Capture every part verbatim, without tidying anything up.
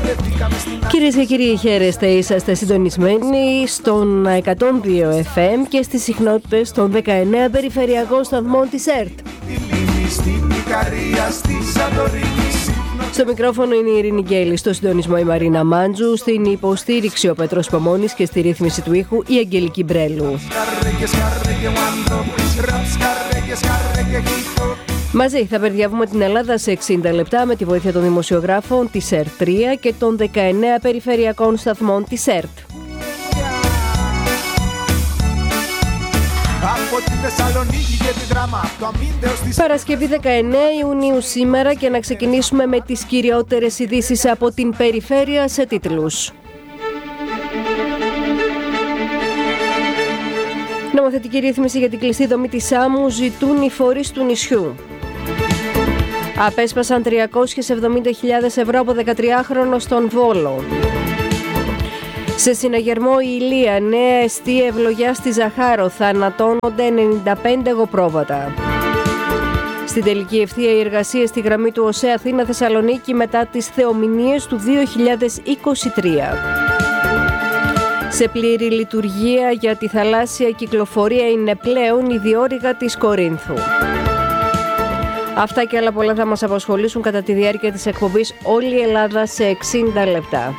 Κυρίες και κύριοι, χαίρεστε, είσαστε συντονισμένοι στον εκατόν δύο εφ εμ και στις συχνότητες των δεκαεννέα περιφερειακών σταθμών της ΕΡΤ. Στο μικρόφωνο είναι η Ειρήνη Γκέλη, στο συντονισμό η Μαρίνα Μάντζου, στην υποστήριξη ο Πέτρος Πομώνης και στη ρύθμιση του ήχου η Αγγελική Μπρέλου. Μαζί θα περδιαβούμε την Ελλάδα σε εξήντα λεπτά με τη βοήθεια των δημοσιογράφων της ΕΡΤ τρία και των δεκαεννέα περιφερειακών σταθμών της ΕΡΤ. Παρασκευή δεκαεννέα Ιουνίου σήμερα και να ξεκινήσουμε με τις κυριότερες ειδήσεις από την περιφέρεια σε τίτλους. Νομοθετική ρύθμιση για την κλειστή δομή της Σάμου ζητούν οι φορείς του νησιού. Απέσπασαν τριακόσιες εβδομήντα χιλιάδες ευρώ από δεκατριάχρονο στον Βόλο. Σε συναγερμό η Ηλία, νέα εστία ευλογιά στη Ζαχάρο, θανατώνονται ενενήντα πέντε εγωπρόβατα. Στην τελική ευθεία οι εργασίες στη γραμμή του ΟΣΕ Αθήνα Θεσσαλονίκη μετά τις θεομηνίες του δύο χιλιάδες είκοσι τρία. Σε πλήρη λειτουργία για τη θαλάσσια κυκλοφορία είναι πλέον η διόρυγα της Κορίνθου. Αυτά και άλλα πολλά θα μας απασχολήσουν κατά τη διάρκεια της εκπομπής Όλη η Ελλάδα σε εξήντα λεπτά.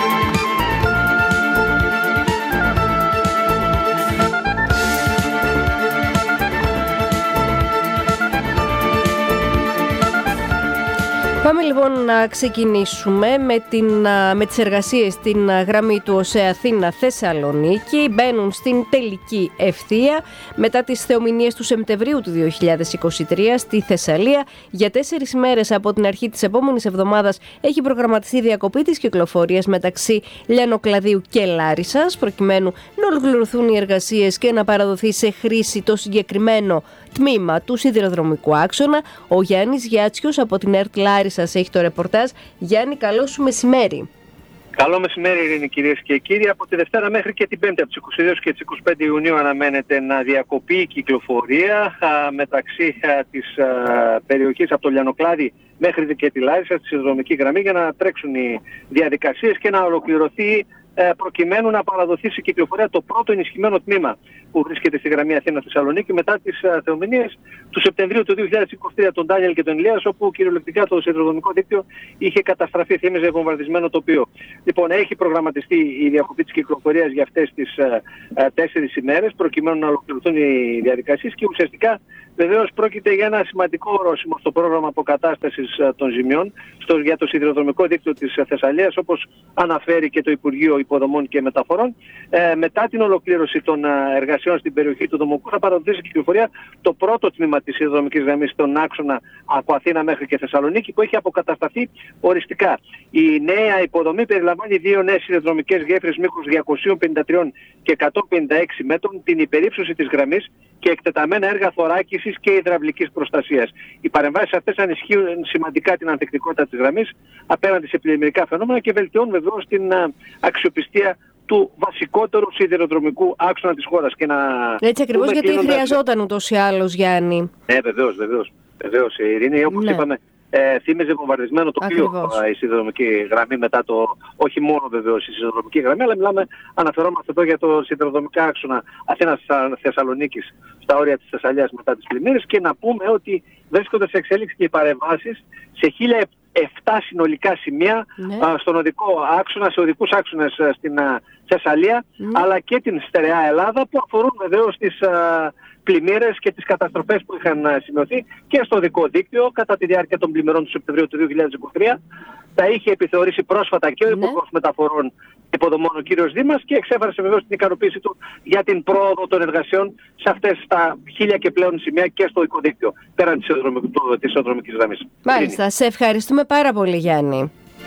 Πάμε λοιπόν να ξεκινήσουμε με, την, με τις εργασίες στην γραμμή του ΟΣΕ Αθήνα Θεσσαλονίκη. Μπαίνουν στην τελική ευθεία μετά τις θεομηνίες του Σεπτεμβρίου του δύο χιλιάδες είκοσι τρία στη Θεσσαλία. Για τέσσερις ημέρες από την αρχή της επόμενης εβδομάδας έχει προγραμματιστεί διακοπή της κυκλοφορίας μεταξύ Λιανοκλαδίου και Λάρισσας, προκειμένου να ολοκληρωθούν οι εργασίες και να παραδοθεί σε χρήση το συγκεκριμένο τμήμα του σιδηροδρομικού άξονα. Ο Γιάννης Γιάτσιος από την ΕΡΤ Λάρισσας έχει το ρεπορτάζ. Γιάννη, καλό σου μεσημέρι. Καλό μεσημέρι, Ειρήνη, κυρίες και κύριοι. Από τη Δευτέρα μέχρι και την Πέμπτη, από τις είκοσι δύο και τις είκοσι πέντε Ιουνίου, αναμένεται να διακοπεί η κυκλοφορία α, μεταξύ α, της α, περιοχής από το Λιανοκλάδι μέχρι και τη Λάρισα, στη σιδηροδρομική γραμμή, για να τρέξουν οι διαδικασίες και να ολοκληρωθεί προκειμένου να παραδοθεί σε κυκλοφορία το πρώτο ενισχυμένο τμήμα που βρίσκεται στη γραμμή Αθήνα-Θεσσαλονίκη μετά τις θεομηνίες του Σεπτεμβρίου του δύο χιλιάδες είκοσι τρία, τον Ντάνιελ και τον Ηλίας, όπου κυριολεκτικά το σιδηροδρομικό δίκτυο είχε καταστραφεί, θύμιζε βομβαρδισμένο τοπίο. Λοιπόν, έχει προγραμματιστεί η διακοπή της κυκλοφορίας για αυτές τις τέσσερις ημέρες προκειμένου να ολοκληρωθούν οι διαδικασίες και ουσιαστικά βεβαίως πρόκειται για ένα σημαντικό ορόσημο στο πρόγραμμα αποκατάστασης των ζημιών στο, για το σιδηροδρομικό δίκτυο της Θεσσαλίας, όπως αναφέρει και το Υπουργείο Υποδομών και Μεταφορών. Ε, μετά την ολοκλήρωση των εργασιών στην περιοχή του Δομοκού θα παραδοθεί σε κυκλοφορία το πρώτο τμήμα της σιδηροδρομικής γραμμής στον άξονα από Αθήνα μέχρι και Θεσσαλονίκη, που έχει αποκατασταθεί οριστικά. Η νέα υποδομή περιλαμβάνει δύο νέες σιδηροδρομικές γέφυρες μήκους διακόσια πενήντα τρία και εκατόν πενήντα έξι μέτρων, την υπερύψωση της γραμμής και εκτεταμένα έργα θωράκισης και υδραυλικής προστασίας. Οι παρεμβάσεις αυτές ανισχύουν σημαντικά την ανθεκτικότητα της γραμμής απέναντι σε πλημμυρικά φαινόμενα και βελτιώνουν βεβαίως την αξιοπιστία του βασικότερου σιδηροδρομικού άξονα της χώρας. Και να Έτσι ακριβώς, γιατί χρειαζόταν ούτως ή άλλως, Γιάννη. Ναι, βεβαίως, βεβαίως. Βεβαίως, Ειρήνη, όπως ναι. είπαμε, ε, θύμιζε βομβαρδισμένο τοπίο ε, η σιδηροδρομική γραμμή μετά το, όχι μόνο βεβαίως η σιδηροδρομική γραμμή, αλλά μιλάμε, αναφερόμαστε εδώ για το σιδηροδρομικά άξονα Αθήνας-Θεσσαλονίκης στα όρια της Θεσσαλίας μετά τις πλημμύρες, και να πούμε ότι βρίσκονται σε εξέλιξη και οι παρεμβάσεις σε χίλια επτά συνολικά σημεία ναι. α, στον οδικό άξονα, σε οδικούς άξονες α, στην α, Θεσσαλία, ναι. αλλά και την στερεά Ελλάδα, που αφορούν βεβαίως τις α, πλημμύρες και τις καταστροφές που είχαν α, σημειωθεί και στο οδικό δίκτυο κατά τη διάρκεια των πλημμυρών του Σεπτεμβρίου του δύο χιλιάδες είκοσι τρία. Τα είχε επιθεωρήσει πρόσφατα και ο ναι. Υπουργός Μεταφορών Υποδομών, ο κύριος Δήμας, και εξέφρασε βεβαίως την ικανοποίηση του για την πρόοδο των εργασιών σε αυτές τα χίλια και πλέον σημεία και στο οδικό δίκτυο, πέραν της σιδηροδρομικής γραμμής. Μάλιστα, σε ευχαριστούμε πάρα πολύ, Γιάννη.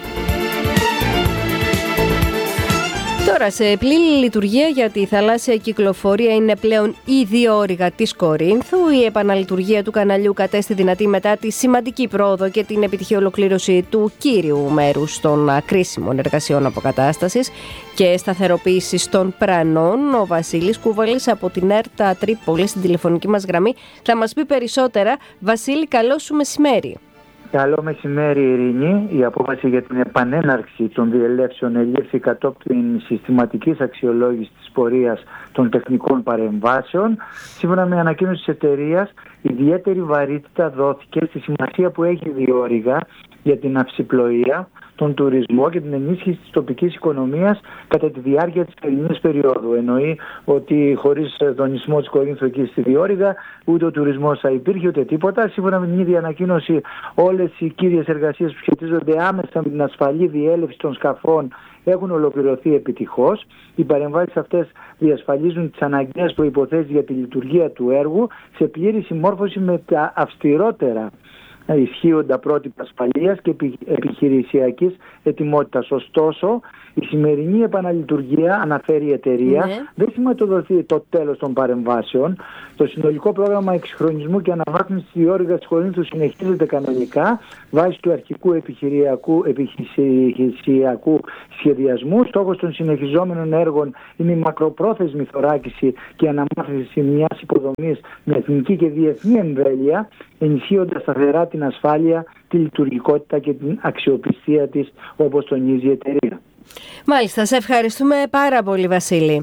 Τώρα, σε πλήρη λειτουργία για τη θαλάσσια κυκλοφορία είναι πλέον η διόρυγα της Κορίνθου. Η επαναλειτουργία του καναλιού κατέστη δυνατή μετά τη σημαντική πρόοδο και την επιτυχή ολοκλήρωση του κύριου μέρους των κρίσιμων εργασιών αποκατάστασης και σταθεροποίησης των πρανών. Ο Βασίλης Κούβαλης από την ΕΡΤ Τρίπολη στην τηλεφωνική μας γραμμή θα μας πει περισσότερα. Βασίλη, καλό σου μεσημέρι. Καλό μεσημέρι, Ειρήνη. Η απόφαση για την επανέναρξη των διελεύσεων ελήφθη κατόπιν συστηματικής αξιολόγησης της πορείας των τεχνικών παρεμβάσεων. Σύμφωνα με ανακοίνωση της εταιρείας, ιδιαίτερη βαρύτητα δόθηκε στη σημασία που έχει η διόρυγα για την αυσιπλοεία, τον τουρισμό και την ενίσχυση της τοπικής οικονομίας κατά τη διάρκεια της θερινής περίοδου. Εννοεί ότι χωρίς δονισμό της Κορίνθου εκεί στη διόρυγα, ούτε ο τουρισμός θα υπήρχε ούτε τίποτα. Σύμφωνα με την ίδια ανακοίνωση, όλες οι κύριες εργασίες που σχετίζονται άμεσα με την ασφαλή διέλευση των σκαφών έχουν ολοκληρωθεί επιτυχώς. Οι παρεμβάσεις αυτές διασφαλίζουν τις αναγκαίες προϋποθέσεις για τη λειτουργία του έργου σε πλήρη συμμόρφωση με τα αυστηρότερα ισχύοντα πρότυπα ασφαλείας και επιχειρησιακής ετοιμότητας. Ωστόσο, η σημερινή επαναλειτουργία, αναφέρει η εταιρεία, ναι. δεν σηματοδοθεί το τέλος των παρεμβάσεων. Το συνολικό πρόγραμμα εξυγχρονισμού και αναβάθμισης της διόρυγας της Κορίνθου συνεχίζεται κανονικά βάσει του αρχικού επιχειρησιακού, επιχειρησιακού σχεδιασμού. Στόχος των συνεχιζόμενων έργων είναι η μακροπρόθεσμη θωράκιση και αναμάθηση μιας υποδομής με εθνική και διεθνή εμβέλεια, ενισχύοντας σταθερά την ασφάλεια, τη λειτουργικότητα και την αξιοπιστία της, όπως τονίζει η εταιρεία. Μάλιστα, σε ευχαριστούμε πάρα πολύ, Βασίλη.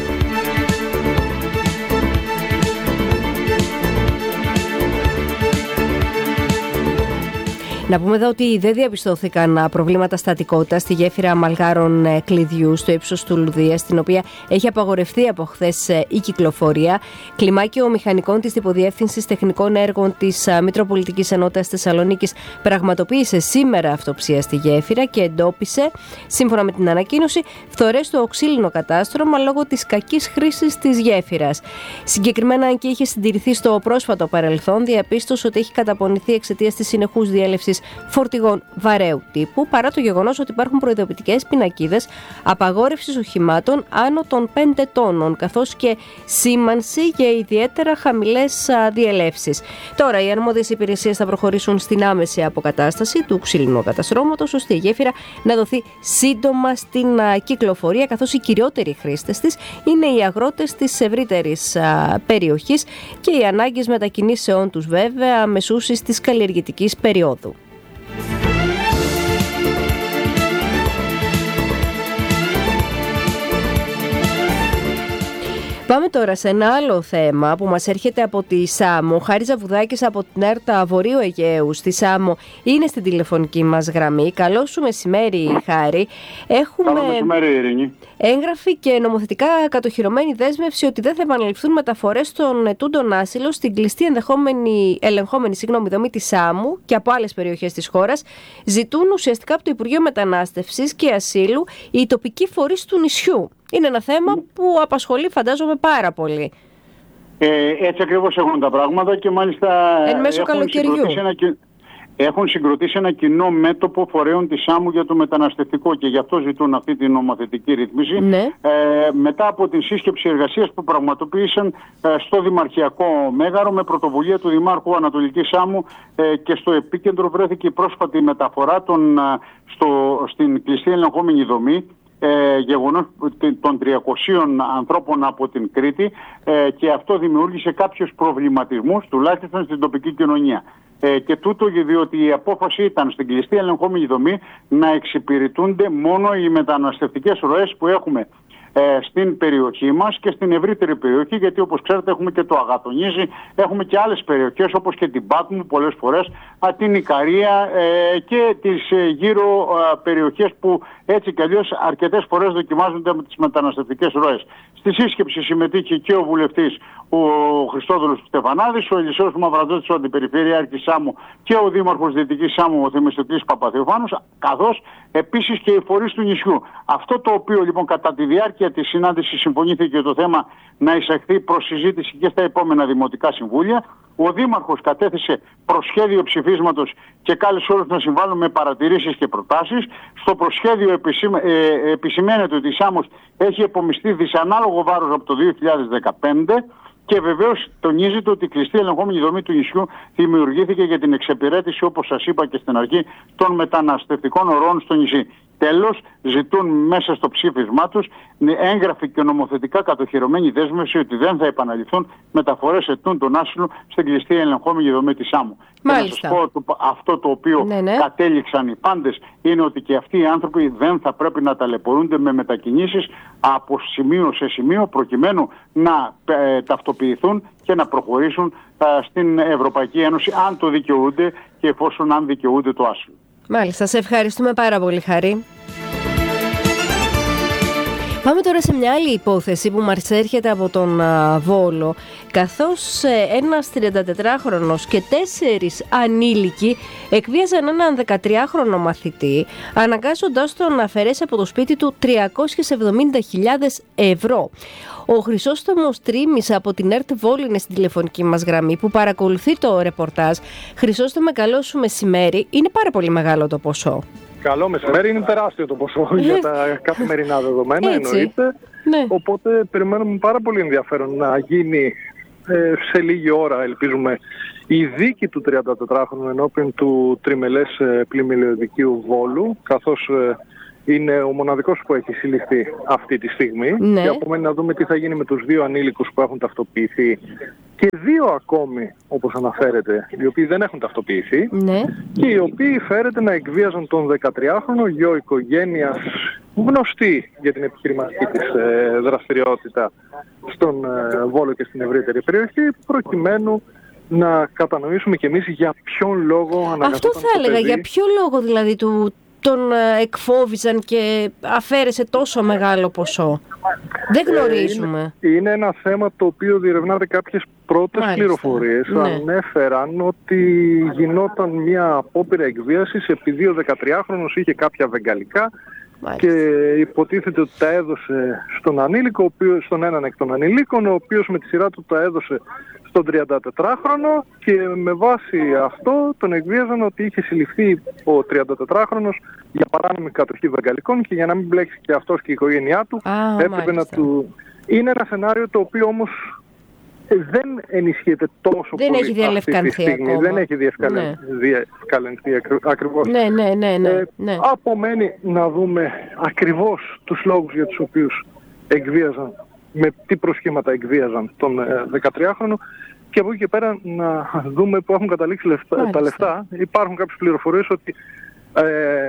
Να πούμε εδώ ότι δεν διαπιστώθηκαν προβλήματα στατικότητα στη γέφυρα Μαλγάρων Κλειδιού στο ύψος του Λουδία, στην οποία έχει απαγορευτεί από χθες η κυκλοφορία. Κλιμάκιο μηχανικών της Τυποδιεύθυνσης Τεχνικών Έργων της Μητροπολιτικής Ενότητας Θεσσαλονίκης πραγματοποίησε σήμερα αυτοψία στη γέφυρα και εντόπισε, σύμφωνα με την ανακοίνωση, φθορές στο οξύλινο κατάστρωμα λόγω της κακής χρήσης της γέφυρας. Συγκεκριμένα, αν και είχε συντηρηθεί στο πρόσφατο παρελθόν, διαπίστωσε ότι έχει καταπονηθεί εξαιτίας της συνεχούς διέλευσης φορτηγών βαρέου τύπου, παρά το γεγονός ότι υπάρχουν προειδοποιητικές πινακίδες απαγόρευσης οχημάτων άνω των πέντε τόνων, καθώς και σήμανση για ιδιαίτερα χαμηλές διελεύσεις. Τώρα, οι αρμόδιες υπηρεσίες θα προχωρήσουν στην άμεση αποκατάσταση του ξύλινου καταστρώματος, ώστε η γέφυρα να δοθεί σύντομα στην κυκλοφορία, καθώς οι κυριότεροι χρήστες της είναι οι αγρότες της ευρύτερης περιοχής και οι ανάγκες μετακινήσεών τους, βέβαια, μεσούσης της καλλιεργητικής περίοδου. Πάμε τώρα σε ένα άλλο θέμα που μας έρχεται από τη Σάμο. Χάρη Ζαβουδάκης από την ΕΡΤΑ Βορείου Αιγαίου στη Σάμο είναι στην τηλεφωνική μας γραμμή. Καλό σου μεσημέρι, Χάρη. Έχουμε Καλό μεσημέρι, Ειρήνη. έγγραφη και νομοθετικά κατοχυρωμένη δέσμευση ότι δεν θα επαναληφθούν μεταφορές των ετούντων άσυλο στην κλειστή ενδεχόμενη, ελεγχόμενη συγγνώμη, δομή της Σάμου και από άλλες περιοχές της χώρας. Ζητούν ουσιαστικά από το Υπουργείο Μετανάστευσης και Ασύλου οι τοπικοί φορείς του νησιού. Είναι ένα θέμα που απασχολεί, φαντάζομαι, πάρα πολύ. Ε, έτσι ακριβώς έχουν τα πράγματα και μάλιστα Εν μέσω έχουν συγκροτήσει, ένα, έχουν συγκροτήσει ένα κοινό μέτωπο φορέων της Σάμου για το μεταναστευτικό και γι' αυτό ζητούν αυτή την νομοθετική ρύθμιση. Ναι. Ε, μετά από την σύσκεψη εργασίας που πραγματοποίησαν ε, στο Δημαρχιακό Μέγαρο με πρωτοβουλία του Δημάρχου Ανατολικής Σάμου ε, και στο επίκεντρο βρέθηκε η πρόσφατη μεταφορά των, στο, στην κλειστή ελεγχόμενη δομή. Ε, γεγονός των τριακοσίων ανθρώπων από την Κρήτη ε, και αυτό δημιούργησε κάποιους προβληματισμούς τουλάχιστον στην τοπική κοινωνία. Ε, και τούτο διότι η απόφαση ήταν στην κλειστή ελεγχόμενη δομή να εξυπηρετούνται μόνο οι μεταναστευτικές ροές που έχουμε ε, στην περιοχή μας και στην ευρύτερη περιοχή, γιατί όπως ξέρετε έχουμε και το Αγατονίζι, έχουμε και άλλες περιοχές όπως και την Πάτμου πολλές φορές, α, την Ικαρία ε, και τις ε, γύρω ε, περιοχές που έτσι κι αλλιώς αρκετές φορές δοκιμάζονται με τις μεταναστευτικές ροές. Στη σύσκεψη συμμετείχε και ο βουλευτής ο Χριστόδουλος Στεφανάδης, ο Ελισσέος Μαυραντώτης, ο Αντιπεριφερειάρχης Σάμου και ο Δήμαρχος Δυτικής Σάμου, ο Θεμιστοκλής Παπαθεοφάνος, καθώς επίσης και οι φορείς του νησιού. Αυτό το οποίο λοιπόν κατά τη διάρκεια της συνάντησης συμφωνήθηκε το θέμα να εισαχθεί προς συζήτηση και στα επόμενα δημοτικά συμβούλια. Ο Δήμαρχος κατέθεσε προσχέδιο ψηφίσματος και κάλεσε όλους να συμβάλλουν με παρατηρήσεις και προτάσεις. Στο προσχέδιο επισημα... ε, επισημαίνεται ότι η Σάμος έχει επομιστεί δυσανάλογο βάρος από το δύο χιλιάδες δεκαπέντε και βεβαίως τονίζεται ότι η κλειστή ελεγχόμενη δομή του νησιού δημιουργήθηκε για την εξυπηρέτηση, όπως σας είπα και στην αρχή, των μεταναστευτικών ορών στο νησί. Τέλος, ζητούν μέσα στο ψήφισμά τους έγγραφη και νομοθετικά κατοχυρωμένη δέσμευση ότι δεν θα επαναληφθούν μεταφορές ετών των άσυλων στην κλειστή ελεγχόμενη δομή της άμμου. Μάλιστα. Και να σας πω, αυτό το οποίο ναι, ναι. κατέληξαν οι πάντες είναι ότι και αυτοί οι άνθρωποι δεν θα πρέπει να ταλαιπωρούνται με μετακινήσεις από σημείο σε σημείο προκειμένου να ε, ταυτοποιηθούν και να προχωρήσουν ε, στην Ευρωπαϊκή Ένωση αν το δικαιούνται και εφόσον αν δικαιούνται το άσυλο. Μάλιστα, σε ευχαριστούμε πάρα πολύ, Χαρή. Πάμε τώρα σε μια άλλη υπόθεση που μας έρχεται από τον α, Βόλο, καθώς ε, ένας τριαντατετράχρονος και τέσσερις ανήλικοι εκβίαζαν έναν δεκατριάχρονο μαθητή, αναγκάζοντάς τον να αφαιρέσει από το σπίτι του τριακόσιες εβδομήντα χιλιάδες ευρώ. Ο Χρυσόστομος Τρίμης από την ΕΡΤ Βόλου είναι στην τηλεφωνική μας γραμμή που παρακολουθεί το ρεπορτάζ. Χρυσόστομε, καλό σου μεσημέρι. Είναι πάρα πολύ μεγάλο το ποσό. Καλό μεσημέρι, είναι τεράστιο το ποσό για τα καθημερινά δεδομένα, εννοείται. Ναι. Οπότε περιμένουμε πάρα πολύ ενδιαφέρον να γίνει ε, σε λίγη ώρα, ελπίζουμε, η δίκη του τριαντατετράχρονου ενώπιον του τριμελές ε, πλημμυλιωδικείου Βόλου, καθώς ε, είναι ο μοναδικός που έχει συλληφθεί αυτή τη στιγμή. Ναι. Και απομένει να δούμε τι θα γίνει με τους δύο ανήλικους που έχουν ταυτοποιηθεί και δύο ακόμη, όπως αναφέρεται, οι οποίοι δεν έχουν ταυτοποιηθεί, Ναι. και οι οποίοι φέρεται να εκβίαζαν τον δεκατριάχρονο γιο οικογένειας γνωστή για την επιχειρηματική της ε, δραστηριότητα στον ε, Βόλο και στην ευρύτερη περιοχή, προκειμένου να κατανοήσουμε κι εμείς για ποιον λόγο αναγκαζόταν. Αυτό θα έλεγα, παιδί. για ποιο λόγο δηλαδή του, τον εκφόβιζαν και αφαίρεσε τόσο μεγάλο ποσό. Δεν γνωρίζουμε. Ε, είναι, είναι ένα θέμα το οποίο διερευνάται. Κάποιες πρώτες Μάλιστα. πληροφορίες Ναι. ανέφεραν ότι γινόταν μια απόπειρα εκβίασης επειδή ο δεκατριάχρονος είχε κάποια βεγγαλικά. Μάλιστα. Και υποτίθεται ότι τα έδωσε στον ανήλικο, ο οποίος, στον έναν εκ των ανηλίκων, ο οποίος με τη σειρά του τα έδωσε στον τριαντατετράχρονο και με βάση αυτό τον εκβίαζαν ότι είχε συλληφθεί ο τριαντατετράχρονος για παράνομη κατοχή βεγγαλικών και για να μην μπλέξει και αυτός και η οικογένειά του Α, έπρεπε μάλιστα. να του... Είναι ένα σενάριο το οποίο όμως δεν ενισχύεται τόσο Δεν πολύ έχει διαλευκανθεί αυτή τη στιγμή. ακόμα. Δεν έχει διευκαλεν... Ναι. διευκαλενθεί ακρι... ακριβώς. Ναι, ναι, ναι, ναι, Ε, ναι. απομένει να δούμε ακριβώς τους λόγους για τους οποίους εκβίαζαν, με τι προσχήματα εκβίαζαν τον ε, δεκατριάχρονο, και από εκεί και πέρα να δούμε που έχουν καταλήξει λεφτά, τα λεφτά. Υπάρχουν κάποιες πληροφορίες ότι ε,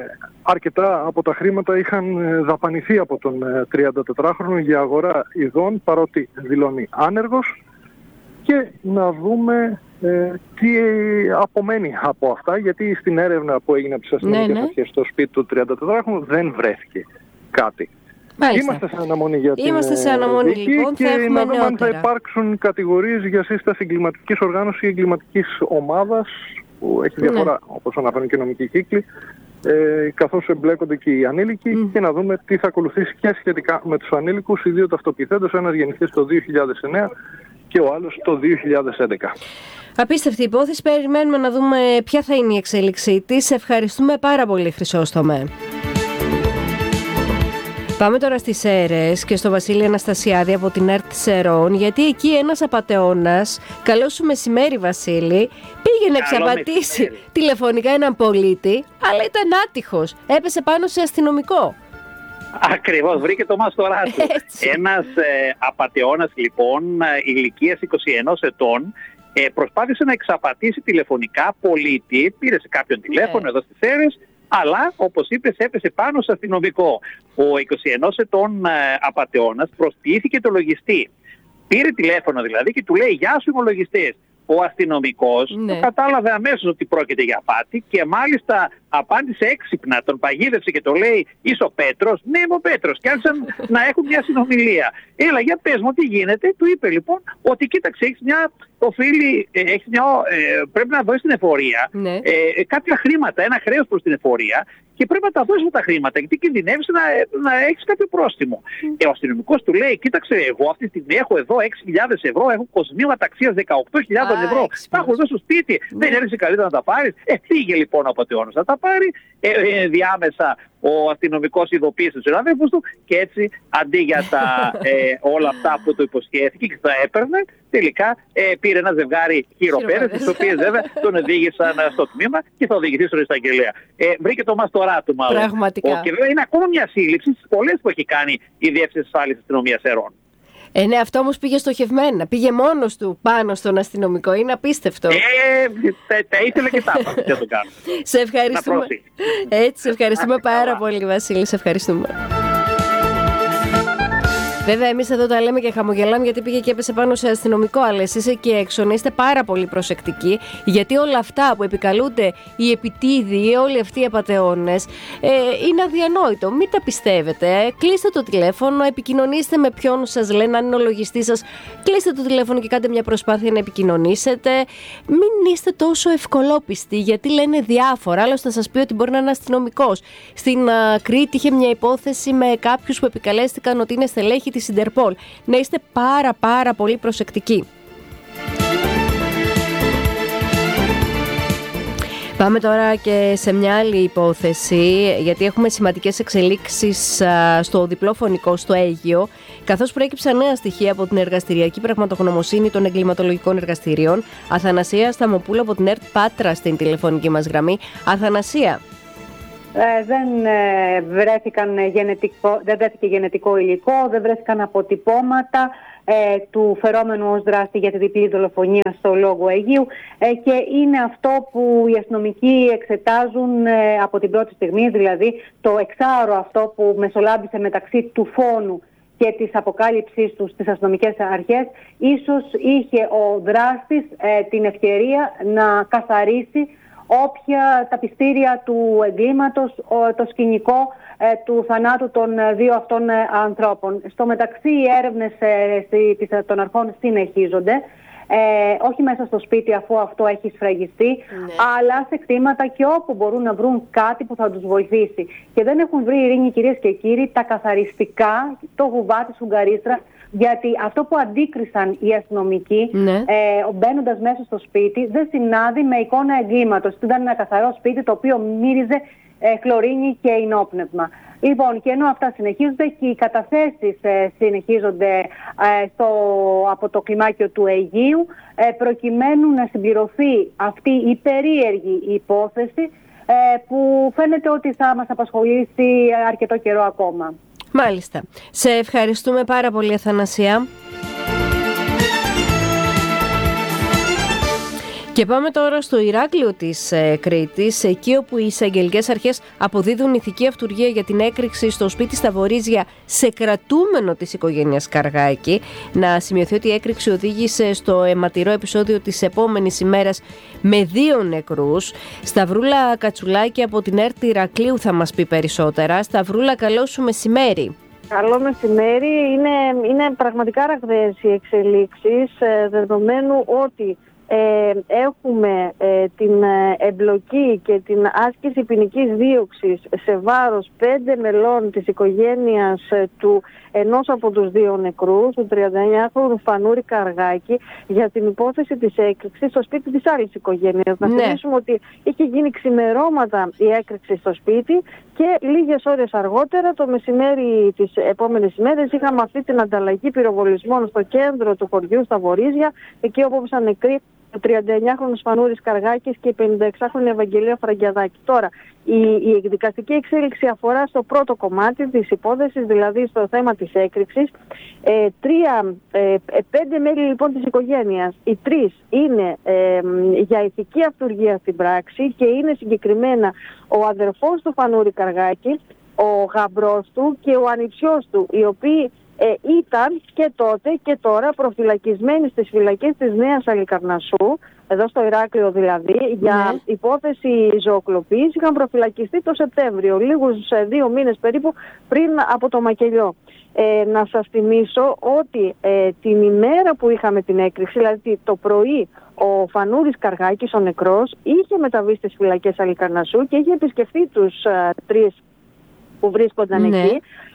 αρκετά από τα χρήματα είχαν ε, δαπανηθεί από τον ε, τριαντατετράχρονο για αγορά ειδών, παρότι δηλώνει άνεργος, και να δούμε ε, τι απομένει από αυτά, γιατί στην έρευνα που έγινε από τις αστυνομικές Ναι, ναι. αρχές στο σπίτι του τριαντατετράχρονου δεν βρέθηκε κάτι. Μάλιστα. Είμαστε σε αναμονή για την Είμαστε σε αναμονή, δίκη λοιπόν, και θα έχουμε να δούμε αν θα νεότερα. υπάρξουν κατηγορίες για σύσταση εγκληματικής οργάνωσης ή εγκληματικής ομάδας, που έχει διαφορά, Ναι. όπως αναφέρουν και οι νομικοί κύκλοι, ε, καθώς εμπλέκονται και οι ανήλικοι, Mm. και να δούμε τι θα ακολουθήσει και σχετικά με τους ανήλικους, οι δύο ταυτοποιηθέντες, ένας γεννηθείς το δύο χιλιάδες εννέα και ο άλλος το δύο χιλιάδες έντεκα. Απίστευτη υπόθεση. Περιμένουμε να δούμε ποια θα είναι η εξέλιξή της. Ευχαριστούμε πάρα πολύ, Χρυσόστομε. Πάμε τώρα στις Σέρρες και στο Βασίλη Αναστασιάδη από την ΕΡΤ Σερών, γιατί εκεί ένας απατεώνας, καλό σου μεσημέρι Βασίλη, πήγε να εξαπατήσει μεσημέρι. τηλεφωνικά έναν πολίτη, αλλά ήταν άτυχος. Έπεσε πάνω σε αστυνομικό. Ακριβώς, βρήκε το μάστορά του. Έτσι. Ένας ε, απατεώνας λοιπόν ε, ηλικίας είκοσι ένα ετών ε, προσπάθησε να εξαπατήσει τηλεφωνικά πολίτη, πήρε σε κάποιον τηλέφωνο Ναι. εδώ στις Σέρρες, αλλά όπως είπες έπεσε πάνω σε αστυνομικό. Ο είκοσι ένα ετών ε, απατεώνας προσποιήθηκε το λογιστή. Πήρε τηλέφωνο δηλαδή και του λέει «Γεια σου, είμαι ο λογιστής». Ο αστυνομικός Ναι. το κατάλαβε αμέσως ότι πρόκειται για απάτη και μάλιστα απάντησε έξυπνα, τον παγίδευσε και το λέει «Είσαι ο Πέτρος?» «Ναι, είμαι ο Πέτρος». Και άρχισαν να έχουν μια συνομιλία. «Έλα, για πες μου τι γίνεται». Του είπε λοιπόν ότι κοίταξε, έχεις μια οφείλει, ε, έχεις μια, ε, πρέπει να δώσεις την εφορία Ναι. ε, κάποια χρήματα, ένα χρέος προς την εφορία και πρέπει να τα δώσεις τα χρήματα γιατί κινδυνεύεις να, να έχεις κάποιο πρόστιμο. Mm. Ε, ο αστυνομικός του λέει «Κοίταξε, εγώ αυτή τη στιγμή έχω εδώ έξι χιλιάδες ευρώ, έχω κοσμήματα αξίας δεκαοκτώ χιλιάδες ευρώ, τα έχω εδώ στο σπίτι, Ναι. δεν έρθει καλύτερα να τα πάρεις». Ε, φύγε λοιπόν από το αιώνος να τα πάρει ε, ε, διάμεσα ο αστυνομικός ειδοποίησε τους συναδέλφους του και έτσι αντί για τα, ε, όλα αυτά που του υποσχέθηκε και θα έπαιρνε, τελικά ε, πήρε ένα ζευγάρι χειροπέδες, τις οποίες βέβαια τον οδήγησαν στο τμήμα και θα οδηγηθεί στον εισαγγελέα. Ε, βρήκε το μαστορά του μάλλον. Πραγματικά. Ο, και βέβαια είναι ακόμα μια σύλληψη στις πολλές που έχει κάνει η Διεύθυνση Ασφάλειας Αστυνομίας Ερών. Ε, ναι, αυτό όμως πήγε στοχευμένα. Πήγε μόνος του πάνω στον αστυνομικό. Είναι απίστευτο. Ε, τα ήθελε και τα έπαθε. Δεν το κάνω. Σε ευχαριστούμε. Έτσι, σε ευχαριστούμε πάρα πολύ, Βασίλη. Σε ευχαριστούμε. Βέβαια, εμείς εδώ τα λέμε και χαμογελάμε γιατί πήγε και έπεσε πάνω σε αστυνομικό. Αλλά εσείς εκεί έξω να είστε πάρα πολύ προσεκτικοί, γιατί όλα αυτά που επικαλούνται οι επιτίδιοι, όλοι αυτοί οι απατεώνες, ε, είναι αδιανόητο. Μην τα πιστεύετε. Ε. Κλείστε το τηλέφωνο, επικοινωνήστε με ποιον σας λένε, αν είναι ο λογιστής σας. Κλείστε το τηλέφωνο και κάντε μια προσπάθεια να επικοινωνήσετε. Μην είστε τόσο ευκολόπιστοι, γιατί λένε διάφορα. Άλλωστε, θα σας πει ότι μπορεί να είναι αστυνομικός. Στην uh, Κρήτη είχε μια υπόθεση με κάποιους που επικαλέστηκαν ότι είναι στελέχη της Ιντερπολ. Να είστε πάρα πάρα πολύ προσεκτικοί. Πάμε τώρα και σε μια άλλη υπόθεση, γιατί έχουμε σημαντικές εξελίξεις στο διπλό φωνικό στο Αίγυο, καθώς προέκυψαν νέα στοιχεία από την εργαστηριακή πραγματογνωμοσύνη των εγκληματολογικών εργαστηρίων. Αθανασία Σταμοπούλου από την ΕΡΤ Πάτρα στην τηλεφωνική μας γραμμή. Αθανασία. Ε, δεν, ε, βρέθηκαν γενετικό, δεν βρέθηκε γενετικό υλικό, δεν βρέθηκαν αποτυπώματα ε, του φερόμενου ως δράστη για τη διπλή δολοφονία στο Λόγο Αιγείου ε, και είναι αυτό που οι αστυνομικοί εξετάζουν ε, από την πρώτη στιγμή, δηλαδή το εξάωρο αυτό που μεσολάβησε μεταξύ του φόνου και της αποκάλυψής του στις αστυνομικές αρχές. Ίσως είχε ο δράστης ε, την ευκαιρία να καθαρίσει όποια τα πιστήρια του εγκλήματος, το σκηνικό ε, του θανάτου των δύο αυτών ε, ανθρώπων. Στο μεταξύ οι έρευνες ε, των αρχών συνεχίζονται, ε, όχι μέσα στο σπίτι αφού αυτό έχει σφραγιστεί, ναι, αλλά σε κτήματα και όπου μπορούν να βρουν κάτι που θα τους βοηθήσει. Και δεν έχουν βρει, Ειρήνη, κυρίες και κύριοι, τα καθαριστικά, το γουβά της Ουγγαρίστρα, γιατί αυτό που αντίκρισαν οι αστυνομικοί, ναι, ε, μπαίνοντας μέσα στο σπίτι, δεν συνάδει με εικόνα εγκλήματος. Ήταν ένα καθαρό σπίτι το οποίο μύριζε ε, χλωρίνη και ενόπνευμα. Λοιπόν, και ενώ αυτά συνεχίζονται και οι καταθέσεις ε, συνεχίζονται ε, στο, από το κλιμάκιο του Αιγείου, ε, προκειμένου να συμπληρωθεί αυτή η περίεργη υπόθεση ε, που φαίνεται ότι θα μας απασχολήσει αρκετό καιρό ακόμα. Μάλιστα. Σε ευχαριστούμε πάρα πολύ, Αθανασία. Και πάμε τώρα στο Ηράκλειο της ε, Κρήτης, εκεί όπου οι εισαγγελικές αρχές αποδίδουν ηθική αυτουργία για την έκρηξη στο σπίτι στα Βορίζια σε κρατούμενο της οικογένειας Καργάκη. Να σημειωθεί ότι η έκρηξη οδήγησε στο αιματηρό επεισόδιο της επόμενης ημέρας με δύο νεκρούς. Σταυρούλα Κατσουλάκη από την ΕΡΤ Ηρακλείου θα μας πει περισσότερα. Σταυρούλα, καλό σου μεσημέρι. Καλό μεσημέρι. Είναι, είναι πραγματικά ραγδαίες οι εξελίξεις, ε, δεδομένου ότι Ε, έχουμε ε, την ε, εμπλοκή και την άσκηση ποινικής δίωξης σε βάρος πέντε μελών της οικογένειας ε, του ενός από τους δύο νεκρούς, του τριανταεννιάχρονου Φανούρη Καργάκη, για την υπόθεση της έκρηξης στο σπίτι της άλλης οικογένειας. Ναι. Να θυμίσουμε ότι είχε γίνει ξημερώματα η έκρηξη στο σπίτι και λίγες ώρες αργότερα, το μεσημέρι της επόμενης ημέρας, είχαμε αυτή την ανταλλαγή πυροβολισμών στο κέντρο του χωριού, στα Βορίζια, εκεί όπου έπεσαν νεκροί ο τριανταεννιάχρονος Φανούρης Καργάκης και η πενηνταεξάχρονη Ευαγγελία Φραγκιαδάκη. Τώρα, η, η εκδικαστική εξέλιξη αφορά στο πρώτο κομμάτι της υπόθεσης, δηλαδή στο θέμα της έκρηξης. Ε, τρία, ε, πέντε μέλη λοιπόν της οικογένειας, οι τρεις είναι ε, για ηθική αυτουργία στην πράξη και είναι συγκεκριμένα ο αδερφός του Φανούρη Καργάκη, ο γαμπρός του και ο ανιψιός του, οι οποίοι Ε, ήταν και τότε και τώρα προφυλακισμένοι στις φυλακές της Νέας Αλικαρνασσού, εδώ στο Ηράκλειο δηλαδή, ναι, για υπόθεση ζωοκλοπής. Είχαν προφυλακιστεί το Σεπτέμβριο, λίγους ε, δύο μήνες περίπου πριν από το μακελιό. Ε, να σας θυμίσω ότι ε, την ημέρα που είχαμε την έκρηξη, δηλαδή το πρωί, ο Φανούρης Καργάκης, ο νεκρός, είχε μεταβεί στις φυλακές Αλικαρνασσού και είχε επισκεφθεί τους ε, τρεις που βρίσκονταν, ναι, εκεί.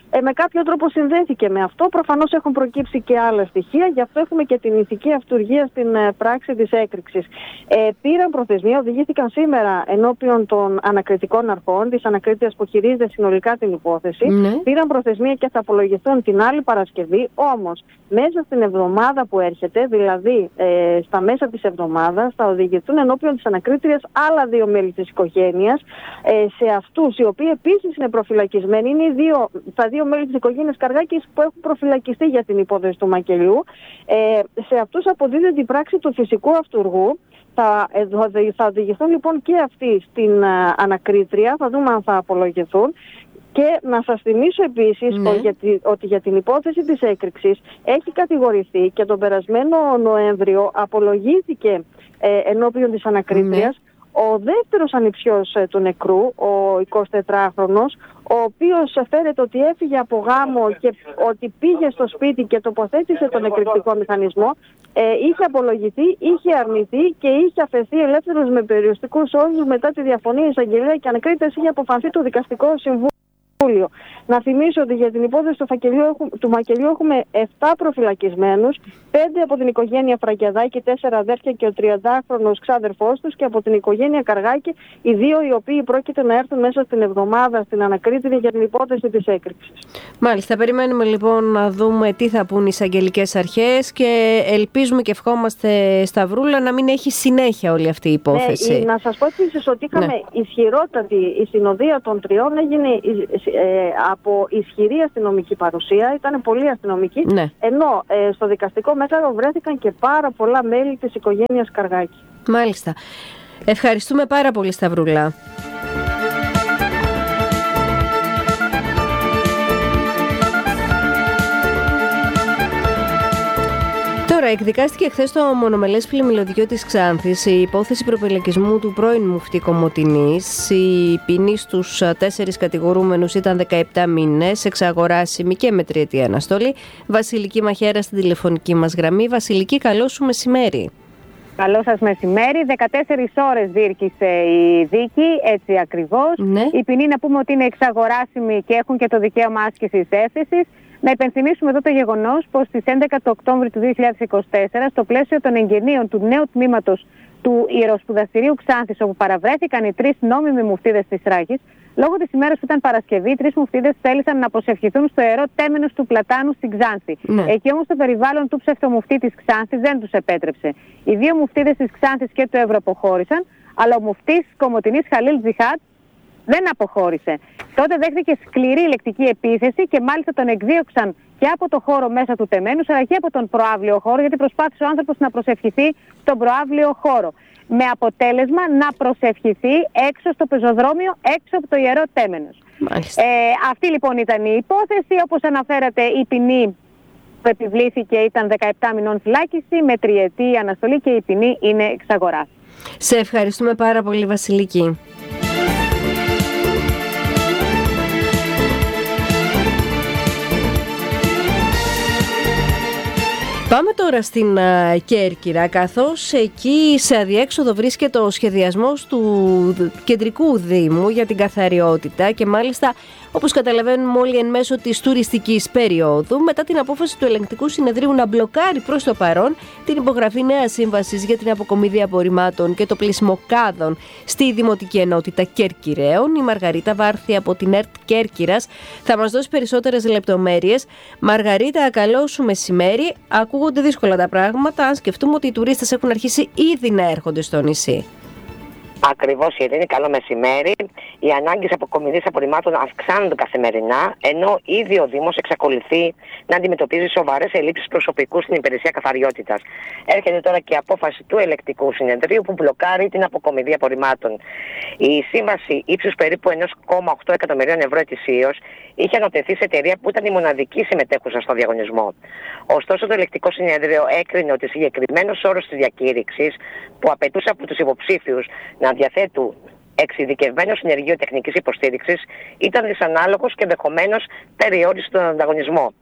ε, με κάποιο τρόπο συνδέθηκε με αυτό. Προφανώς έχουν προκύψει και άλλα στοιχεία, γι' αυτό έχουμε και την ηθική αυτουργία στην ε, πράξη της έκρηξης. Ε, πήραν προθεσμία, οδηγήθηκαν σήμερα ενώπιον των ανακριτικών αρχών, της ανακρίτριας που χειρίζεται συνολικά την υπόθεση. Ναι. Πήραν προθεσμία και θα απολογηθούν την άλλη Παρασκευή. Όμως, μέσα στην εβδομάδα που έρχεται, δηλαδή ε, στα μέσα της εβδομάδας, θα οδηγηθούν ενώπιον της ανακρίτριας άλλα δύο μέλη της οικογένειας. Ε, σε αυτούς, οι οποίοι επίσης είναι προφυλακισμένοι, είναι οι δύο, τα δύο μέλη της οικογένειας Καργάκης που έχουν προφυλακιστεί για την υπόθεση του Μακελιού. Ε, σε αυτούς αποδίδεται η πράξη του φυσικού αυτουργού. Θα, θα οδηγηθούν λοιπόν και αυτοί στην α, ανακρίτρια, θα δούμε αν θα απολογηθούν. Και να σας θυμίσω επίσης ναι. ότι, ότι για την υπόθεση της έκρηξης έχει κατηγορηθεί και τον περασμένο Νοέμβριο απολογήθηκε ε, ενώπιον της ανακρίτριας ναι. ο δεύτερος ανιψιός ε, του νεκρού, ο εικοσιτετράχρονος, ο οποίος φέρεται ότι έφυγε από γάμο και ότι πήγε στο σπίτι και τοποθέτησε τον εκρηκτικό μηχανισμό, ε, είχε απολογηθεί, είχε αρνηθεί και είχε αφαιθεί ελεύθερος με περιοριστικούς όρους μετά τη διαφωνία εισαγγελέα και ανακρίτες είχε αποφανθεί το δικαστικό συμβούλιο. Να θυμίσω ότι για την υπόθεση του, του Μακελιού έχουμε επτά προφυλακισμένους, πέντε από την οικογένεια Φραγκιαδάκη, τέσσερα αδέρφια και ο τριαντάχρονος ξάδερφός τους, και από την οικογένεια Καργάκη οι δύο οι οποίοι πρόκειται να έρθουν μέσα στην εβδομάδα στην ανακρίτρια για την υπόθεση της έκρηξης. Μάλιστα, περιμένουμε λοιπόν να δούμε τι θα πούν οι εισαγγελικές αρχές και ελπίζουμε και ευχόμαστε, Σταυρούλα, να μην έχει συνέχεια όλη αυτή η υπόθεση. Ναι, να σας πω επίσης ότι είχαμε ναι. ισχυρότατη, η συνοδεία των τριών έγινε Ε, από ισχυρή αστυνομική παρουσία, ήταν πολύ αστυνομική, ναι. ενώ ε, στο δικαστικό μέγαρο βρέθηκαν και πάρα πολλά μέλη της οικογένειας Καργάκη. Μάλιστα. Ευχαριστούμε πάρα πολύ, Σταυρούλα. Τώρα, εκδικάστηκε χθες το μονομελές πλημμυλωδιό της Ξάνθης η υπόθεση προπελεκισμού του πρώην μουφτή Κομοτηνής. Η ποινή στους τέσσερις κατηγορούμενους ήταν δεκαεπτά μήνες, εξαγοράσιμη και με τριετή αναστολή. Βασιλική Μαχαίρα στην τηλεφωνική μας γραμμή. Βασιλική, καλό σου μεσημέρι. Καλό σας μεσημέρι. δεκατέσσερις ώρες διήρκησε η δίκη, έτσι ακριβώς. Ναι. Η ποινή, να πούμε ότι είναι εξαγοράσιμη και έχουν και το δικαίωμα άσκησης έφεσης. Να υπενθυμίσουμε εδώ το γεγονός πως στις έντεκα του Οκτώβρη του δύο χιλιάδες είκοσι τέσσερα, στο πλαίσιο των εγγενείων του νέου τμήματος του Ιεροσπουδαστηρίου Ξάνθης, όπου παραβρέθηκαν οι τρεις νόμιμοι μουφτίδες της Ράχης, λόγω της ημέρας που ήταν Παρασκευή, οι τρεις μουφτίδες θέλησαν να αποσευχηθούν στο ιερό τέμενος του Πλατάνου στην Ξάνθη. Ναι. Εκεί όμως το περιβάλλον του ψευτομουφτή της Ξάνθης δεν τους επέτρεψε. Οι δύο μουφτίδες της Ξάνθης και του Εύρου αποχώρησαν, αλλά ο μουφτής Κομοτηνής Χαλίλ Τζιχάτ δεν αποχώρησε. Τότε δέχτηκε σκληρή λεκτική επίθεση και μάλιστα τον εκδίωξαν και από το χώρο μέσα του τεμένους, αλλά και από τον προαύλιο χώρο, γιατί προσπάθησε ο άνθρωπος να προσευχηθεί στον προαύλιο χώρο. Με αποτέλεσμα να προσευχηθεί έξω στο πεζοδρόμιο, έξω από το ιερό τέμενος. Ε, αυτή λοιπόν ήταν η υπόθεση. Όπως αναφέρατε, η ποινή που επιβλήθηκε ήταν δεκαεπτά μηνών φυλάκιση με τριετή αναστολή και η ποινή είναι εξαγοράς. Σε ευχαριστούμε πάρα πολύ, Βασιλική. Πάμε τώρα στην uh, Κέρκυρα, καθώς εκεί σε αδιέξοδο βρίσκεται ο σχεδιασμός του κεντρικού δήμου για την καθαριότητα και μάλιστα, όπως καταλαβαίνουμε όλοι, εν μέσω της τουριστικής περίοδου, μετά την απόφαση του ελεγκτικού συνεδρίου να μπλοκάρει προς το παρόν την υπογραφή νέας σύμβασης για την αποκομιδή απορριμμάτων και το πλήσιμο κάδων στη Δημοτική Ενότητα Κέρκυραίων. Η Μαργαρίτα Βάρθη από την ΕΡΤ Κέρκυρας θα μας δώσει περισσότερες λεπτομέρειες. Μαργαρίτα, καλό σου μεσημέρι. Ακούγονται δύσκολα τα πράγματα, αν σκεφτούμε ότι οι τουρίστες έχουν αρχίσει ήδη να έρχονται στο νησί. Ακριβώς, Ειρήνη, καλό μεσημέρι. Οι ανάγκες αποκομιδής απορριμμάτων αυξάνονται καθημερινά, ενώ ήδη ο Δήμος εξακολουθεί να αντιμετωπίζει σοβαρές ελλείψεις προσωπικού στην υπηρεσία καθαριότητας. Έρχεται τώρα και η απόφαση του ελεκτικού συνεδρίου που μπλοκάρει την αποκομιδή απορριμμάτων. Η σύμβαση ύψους περίπου ένα κόμμα οκτώ εκατομμυρίων ευρώ ετησίως είχε ανατεθεί σε εταιρεία που ήταν η μοναδική συμμετέχουσα στο διαγωνισμό. Ωστόσο, το ελεκτικό συνέδριο έκρινε ότι συγκεκριμένος όρος της διακήρυξης που απαιτούσε από τους υποψήφιους να διαθέτουν εξειδικευμένο συνεργείο τεχνικής υποστήριξης ήταν δυσανάλογος και ενδεχομένως περιόρισε τον ανταγωνισμό.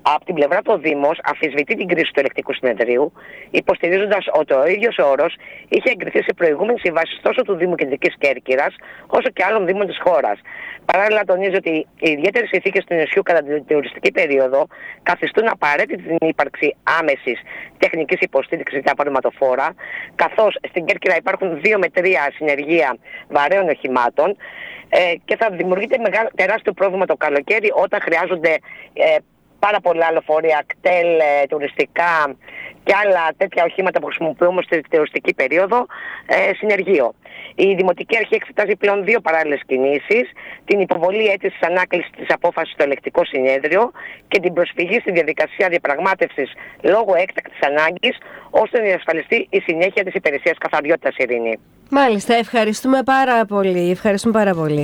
Από την πλευρά του Δήμος αμφισβητεί την κρίση του ελεκτικού συνεδρίου, υποστηρίζοντας ότι ο ίδιος όρος είχε εγκριθεί σε προηγούμενες συμβάσεις τόσο του Δήμου Κεντρικής Κέρκυρας όσο και άλλων δήμων της χώρας. Παράλληλα, τονίζει ότι οι ιδιαίτερες συνθήκες του νησιού κατά την τουριστική περίοδο καθιστούν απαραίτητη την ύπαρξη άμεσης τεχνικής υποστήριξης για τα απορριμματοφόρα, καθώς στην Κέρκυρα υπάρχουν δύο με τρία συνεργεία βαρέων οχημάτων ε, και θα δημιουργείται μεγάλο, τεράστιο πρόβλημα το καλοκαίρι όταν χρειάζονται ε, πάρα πολλά λεωφορεία, κτέλ, ε, τουριστικά και άλλα τέτοια οχήματα που χρησιμοποιούμε στη τουριστική περίοδο ε, συνεργείο. Η Δημοτική Αρχή εξετάζει πλέον δύο παράλληλες κινήσεις, την υποβολή αίτησης ανάκλησης της απόφασης στο ελεκτικό συνέδριο και την προσφυγή στη διαδικασία διαπραγμάτευσης λόγω έκτακτης ανάγκης, ώστε να διασφαλιστεί η συνέχεια της υπηρεσίας καθαριότητας, Ειρήνη. Μάλιστα, ευχαριστούμε πάρα πολύ. Ευχαριστούμε πάρα πολύ.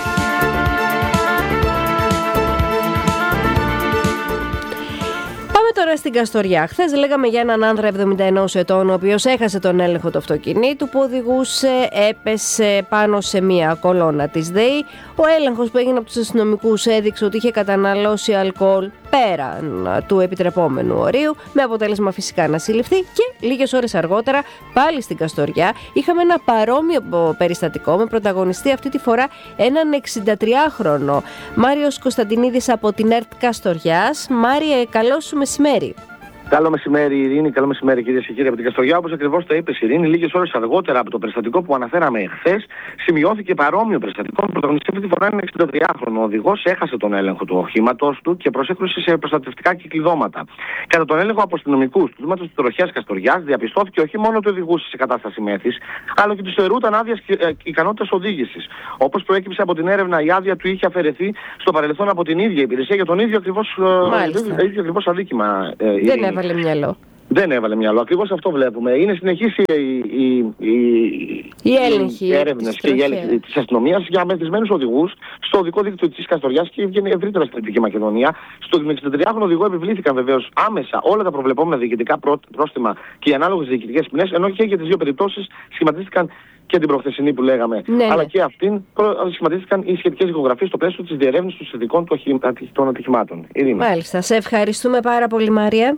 Τώρα στην Καστοριά. Χθες λέγαμε για έναν άνδρα εβδομήντα ενός ετών, ο οποίος έχασε τον έλεγχο του αυτοκινήτου που οδηγούσε, έπεσε πάνω σε μία κολόνα της ΔΕΗ. Ο έλεγχος που έγινε από τους αστυνομικούς έδειξε ότι είχε καταναλώσει αλκοόλ πέραν του επιτρεπόμενου ορίου, με αποτέλεσμα φυσικά να συλληφθεί, και λίγες ώρες αργότερα πάλι στην Καστοριά είχαμε ένα παρόμοιο περιστατικό με πρωταγωνιστή αυτή τη φορά έναν εξηντατριάχρονο. Μάριος Κωνσταντινίδης από την ΕΡΤ Καστοριάς. Μάριε, καλό σου μεσημέρι. Καλό μεσημέρι, Ειρήνη. Καλό μεσημέρι, κυρίες και κύριοι από την Καστοριά. Όπως ακριβώς το είπες, Ειρήνη, λίγες ώρες αργότερα από το περιστατικό που αναφέραμε χθες, σημειώθηκε παρόμοιο περιστατικό. Ο πρωταγωνιστής αυτή τη φορά είναι εξηντατριάχρονο. Ο οδηγός έχασε τον έλεγχο του οχήματος του και προσέκρουσε σε προστατευτικά κυκλειδώματα. Κατά τον έλεγχο από αστυνομικούς του Τμήματος της Τροχιάς Καστοριάς, διαπιστώθηκε όχι μόνο ότι οδηγούσε σε κατάσταση μέθης, αλλά και του στερούταν άδειας ικανότητας οδήγησης. Όπως προέκυψε από την έρευνα, η άδεια του είχε αφαιρεθεί στο παρελθόν από την ίδια υπηρεσία για τον ίδιο ακριβώς αδίκημα. Δεν έβαλε μυαλό. Δεν έβαλε μυαλό. Ακριβώς αυτό βλέπουμε. Είναι συνεχής η, η, η, η έλεγχη, οι έρευνες και η έλεγχη της αστυνομίας για μεθυσμένους οδηγούς στο οδικό δίκτυο της Καστοριάς και ευρύτερα στην Δυτική Μακεδονία. Στον εξηντατριάχρονο οδηγό επιβλήθηκαν βεβαίως άμεσα όλα τα προβλεπόμενα διοικητικά πρόστιμα και οι ανάλογες διοικητικές ποινές, ενώ και για τις δύο περιπτώσεις σχηματίστηκαν και την προχθεσινή που λέγαμε, ναι, αλλά ναι. και αυτήν σχηματίστηκαν οι σχετικές δικογραφίες στο πλαίσιο της διερεύνησης των συνθηκών των ατυχημάτων. Μάλιστα. Σε ευχαριστούμε πάρα πολύ, Μάρια.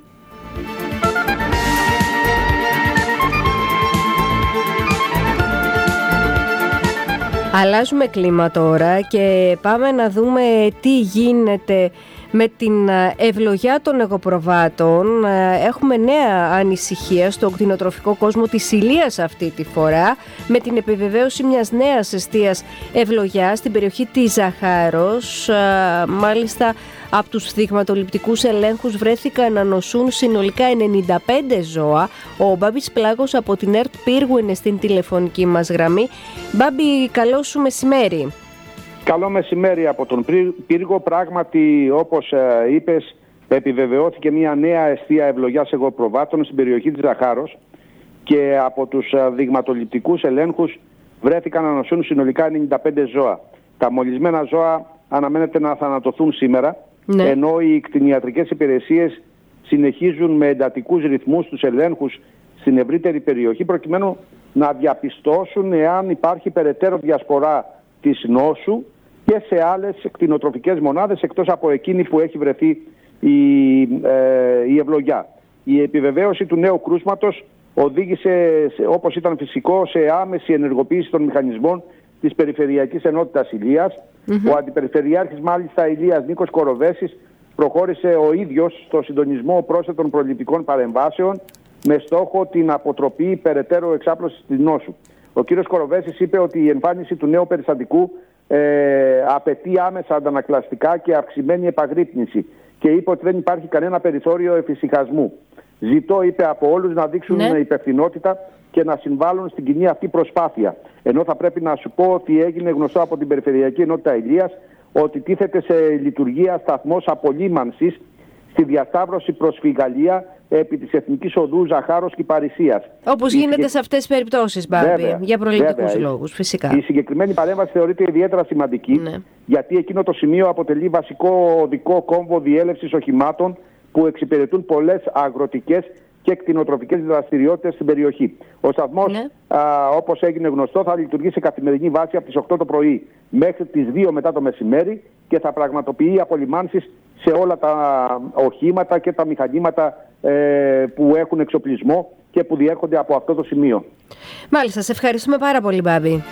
Αλλάζουμε κλίμα τώρα και πάμε να δούμε τι γίνεται με την ευλογιά των εγωπροβάτων. Έχουμε νέα ανησυχία στο κτηνοτροφικό κόσμο της Ηλίας αυτή τη φορά, με την επιβεβαίωση μιας νέας εστίας ευλογιάς στην περιοχή της Ζαχάρος. Μάλιστα, από τους δειγματοληπτικούς ελέγχους βρέθηκαν να νοσούν συνολικά ενενήντα πέντε ζώα. Ο Μπάμπης Πλάγος από την ΕΡΤ Πύργου είναι στην τηλεφωνική μας γραμμή. Μπάμπη, καλό σου μεσημέρι. Καλό μεσημέρι από τον Πύργο. Πράγματι, όπως ε, είπες, επιβεβαιώθηκε μια νέα εστία ευλογιάς εγωπροβάτων στην περιοχή της Ζαχάρος και από τους ε, δειγματοληπτικούς ελέγχους βρέθηκαν να νοσούν συνολικά ενενήντα πέντε ζώα. Τα μολυσμένα ζώα αναμένεται να θανατωθούν σήμερα, ναι. ενώ οι κτηνιατρικές υπηρεσίες συνεχίζουν με εντατικούς ρυθμούς τους ελέγχους στην ευρύτερη περιοχή, προκειμένου να διαπιστώσουν εάν υπάρχει περαιτέρω διασπορά της νόσου και σε άλλες κτηνοτροφικές μονάδες εκτός από εκείνη που έχει βρεθεί η, ε, η ευλογιά. Η επιβεβαίωση του νέου κρούσματος οδήγησε, σε, όπως ήταν φυσικό, σε άμεση ενεργοποίηση των μηχανισμών της Περιφερειακής Ενότητας Ηλίας. Mm-hmm. Ο Αντιπεριφερειάρχης μάλιστα Ηλίας Νίκος Κοροβέσης προχώρησε ο ίδιος στο συντονισμό πρόσθετων προληπτικών παρεμβάσεων με στόχο την αποτροπή περαιτέρω εξάπλωσης της νόσου. Ο κύριος Κοροβέσης είπε ότι η εμφάνιση του νέου περιστατικού ε, απαιτεί άμεσα αντανακλαστικά και αυξημένη επαγρύπνηση και είπε ότι δεν υπάρχει κανένα περιθώριο εφησυχασμού. Ζητώ, είπε, από όλους να δείξουν ναι. υπευθυνότητα και να συμβάλλουν στην κοινή αυτή προσπάθεια. Ενώ θα πρέπει να σου πω ότι έγινε γνωστό από την Περιφερειακή Ενότητα Ηλίας ότι τίθεται σε λειτουργία σταθμός απολύμανσης στη διασταύρωση προς Φιγαλία επί της Εθνικής Οδού Ζαχάρος και Παρισίας. Όπως γίνεται συγκεκ... σε αυτές τις περιπτώσεις, Μπάμπη, για προληπτικούς λόγους, φυσικά. Η συγκεκριμένη παρέμβαση θεωρείται ιδιαίτερα σημαντική, ναι. γιατί εκείνο το σημείο αποτελεί βασικό οδικό κόμβο διέλευσης οχημάτων που εξυπηρετούν πολλές αγροτικές και κτηνοτροφικές δραστηριότητες στην περιοχή. Ο σταθμός, ναι. α, όπως έγινε γνωστό, θα λειτουργεί σε καθημερινή βάση από τις οκτώ το πρωί μέχρι τις δύο μετά το μεσημέρι και θα πραγματοποιεί απολυμάνσεις σε όλα τα οχήματα και τα μηχανήματα ε, που έχουν εξοπλισμό και που διέρχονται από αυτό το σημείο. Μάλιστα, σε ευχαριστούμε πάρα πολύ, Μπάμπη.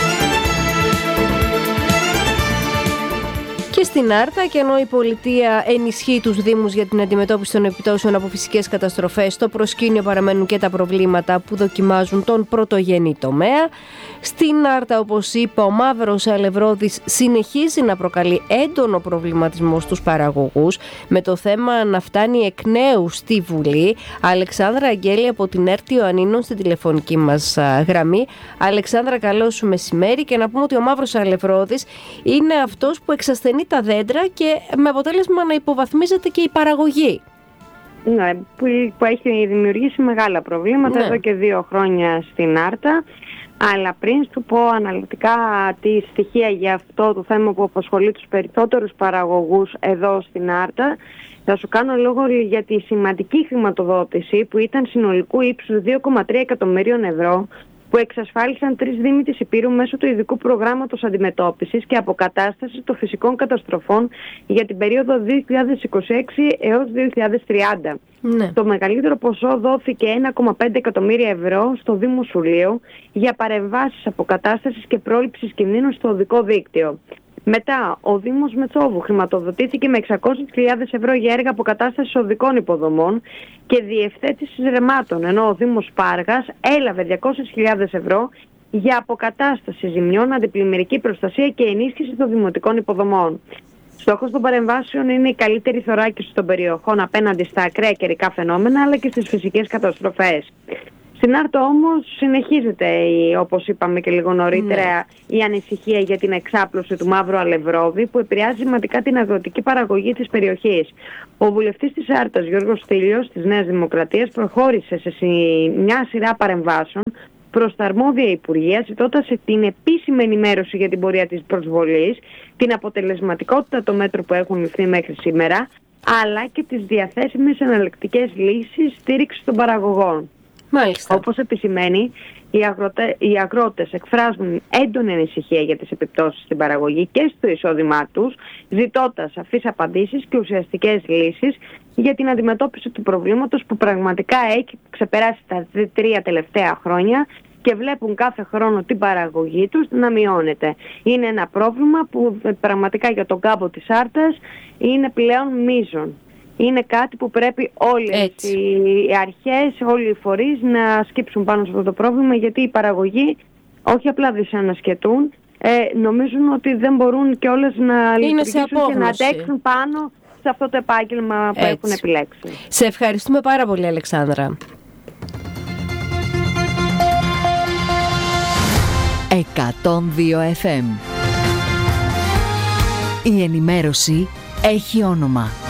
Και στην Άρτα, και ενώ η πολιτεία ενισχύει τους Δήμους για την αντιμετώπιση των επιπτώσεων από φυσικές καταστροφές, στο προσκήνιο παραμένουν και τα προβλήματα που δοκιμάζουν τον πρωτογενή τομέα. Στην Άρτα, όπως είπα, ο μαύρος αλευρώδης συνεχίζει να προκαλεί έντονο προβληματισμό στους παραγωγούς, με το θέμα να φτάνει εκ νέου στη Βουλή. Αλεξάνδρα Αγγέλη από την ΕΡΤ Ιωαννίνων στην τηλεφωνική μας γραμμή. Αλεξάνδρα, καλό σου μεσημέρι, και να πούμε ότι ο μαύρος αλευρώδης είναι αυτός που εξασθενεί τα δέντρα και με αποτέλεσμα να υποβαθμίζεται και η παραγωγή. Ναι, που, που έχει δημιουργήσει μεγάλα προβλήματα, ναι, εδώ και δύο χρόνια στην Άρτα. Αλλά πριν σου πω αναλυτικά τη στοιχεία για αυτό το θέμα που απασχολεί τους περισσότερους παραγωγούς εδώ στην Άρτα, θα σου κάνω λόγο για τη σημαντική χρηματοδότηση που ήταν συνολικού ύψους δύο κόμμα τρία εκατομμυρίων ευρώ, που εξασφάλισαν τρεις Δήμοι της Ηπείρου μέσω του ειδικού προγράμματος αντιμετώπισης και αποκατάστασης των φυσικών καταστροφών για την περίοδο δύο χιλιάδες είκοσι έξι έως δύο χιλιάδες τριάντα. Ναι. Το μεγαλύτερο ποσό δόθηκε ένα κόμμα πέντε εκατομμύρια ευρώ στο Δήμο Σουλίου για παρεμβάσεις αποκατάστασης και πρόληψης κινδύνων στο οδικό δίκτυο. Μετά, ο Δήμος Μετσόβου χρηματοδοτήθηκε με εξακόσιες χιλιάδες ευρώ για έργα αποκατάστασης οδικών υποδομών και διευθέτησης ρεμάτων, ενώ ο Δήμος Πάργας έλαβε διακόσιες χιλιάδες ευρώ για αποκατάσταση ζημιών, αντιπλημμυρική προστασία και ενίσχυση των δημοτικών υποδομών. Στόχος των παρεμβάσεων είναι η καλύτερη θωράκιση των περιοχών απέναντι στα ακραία καιρικά φαινόμενα αλλά και στις φυσικές καταστροφές. Στην Άρτα όμως συνεχίζεται, η, όπως είπαμε και λίγο νωρίτερα, ναι, η ανησυχία για την εξάπλωση του μαύρου αλευρώδη που επηρεάζει σημαντικά την αγροτική παραγωγή της περιοχής. Ο βουλευτής της Άρτας, Γιώργος Στήλιος, της Νέας Δημοκρατίας, προχώρησε σε μια σειρά παρεμβάσεων προς τα αρμόδια Υπουργεία, ζητώντας την επίσημη ενημέρωση για την πορεία της προσβολής, την αποτελεσματικότητα των μέτρων που έχουν ληφθεί μέχρι σήμερα, αλλά και τις διαθέσιμες εναλλακτικές λύσεις στήριξης των παραγωγών. Μάλιστα. Όπως επισημαίνει, οι, αγροτε, οι αγρότες εκφράζουν έντονη ανησυχία για τις επιπτώσεις στην παραγωγή και στο εισόδημά τους, ζητώντας σαφείς απαντήσεις και ουσιαστικές λύσεις για την αντιμετώπιση του προβλήματος που πραγματικά έχει ξεπεράσει τα τρία τελευταία χρόνια και βλέπουν κάθε χρόνο την παραγωγή τους να μειώνεται. Είναι ένα πρόβλημα που πραγματικά για τον κάμπο της Άρτας είναι πλέον μείζον. Είναι κάτι που πρέπει όλες Έτσι. οι αρχές, όλοι οι φορείς να σκύψουν πάνω σε αυτό το πρόβλημα, γιατί οι παραγωγοί όχι απλά δυσανασχετούν, ε, νομίζουν ότι δεν μπορούν και όλες να λειτουργήσουν και να αντέξουν πάνω σε αυτό το επάγγελμα που Έτσι. έχουν επιλέξει. Σε ευχαριστούμε πάρα πολύ, Αλεξάνδρα. εκατόν δύο εφ εμ. Η ενημέρωση έχει όνομα.